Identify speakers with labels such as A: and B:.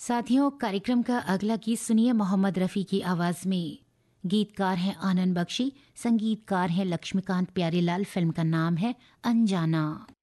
A: साथियों, कार्यक्रम का अगला गीत सुनिए मोहम्मद रफ़ी की आवाज में। गीतकार हैं आनंद बख्शी, संगीतकार हैं लक्ष्मीकांत प्यारेलाल। फिल्म का नाम है अनजाना।